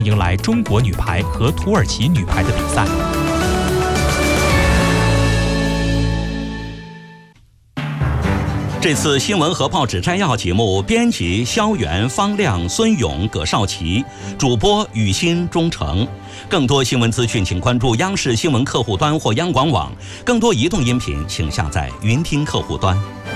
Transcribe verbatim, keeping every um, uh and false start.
迎来中国女排和土耳其女排的比赛。 这次新闻和报纸摘要节目，编辑肖元、方亮、孙勇、葛少奇，主播雨欣、钟诚。更多新闻资讯，请关注央视新闻客户端或央广网。更多移动音频，请下载云听客户端。